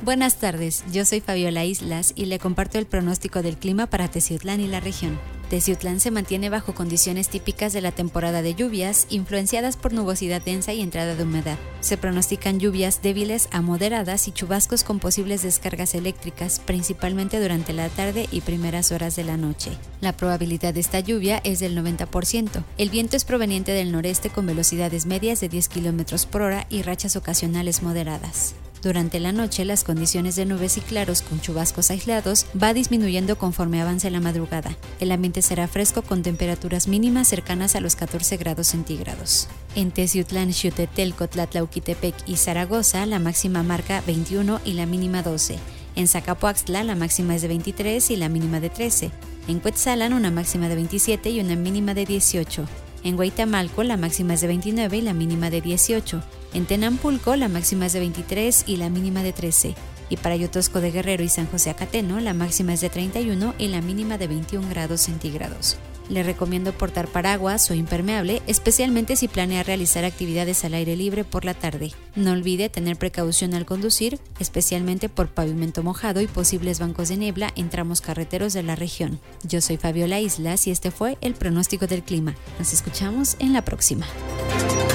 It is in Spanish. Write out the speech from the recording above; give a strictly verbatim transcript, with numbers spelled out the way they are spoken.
Buenas tardes, yo soy Fabiola Islas y le comparto el pronóstico del clima para Teciutlán y la región. Teciutlán se mantiene bajo condiciones típicas de la temporada de lluvias, influenciadas por nubosidad densa y entrada de humedad. Se pronostican lluvias débiles a moderadas y chubascos con posibles descargas eléctricas, principalmente durante la tarde y primeras horas de la noche. La probabilidad de esta lluvia es del noventa por ciento. El viento es proveniente del noreste con velocidades medias de diez kilómetros por hora y rachas ocasionales moderadas. Durante la noche, las condiciones de nubes y claros con chubascos aislados va disminuyendo conforme avance la madrugada. El ambiente será fresco con temperaturas mínimas cercanas a los catorce grados centígrados. En Teciutlán, Xiutetelco, Tlatlauquitepec y Zaragoza, la máxima marca veintiuno y la mínima doce. En Zacapoaxtla, la máxima es de veintitrés y la mínima de trece. En Cuetzalan, una máxima de veintisiete y una mínima de dieciocho. En Huaytamalco, la máxima es de veintinueve y la mínima de dieciocho. En Tenampulco, la máxima es de veintitrés y la mínima de trece. Y para Yotosco de Guerrero y San José Acateno, la máxima es de treinta y uno y la mínima de veintiún grados centígrados. Le recomiendo portar paraguas o impermeable, especialmente si planea realizar actividades al aire libre por la tarde. No olvide tener precaución al conducir, especialmente por pavimento mojado y posibles bancos de niebla en tramos carreteros de la región. Yo soy Fabiola Islas y este fue el pronóstico del clima. Nos escuchamos en la próxima.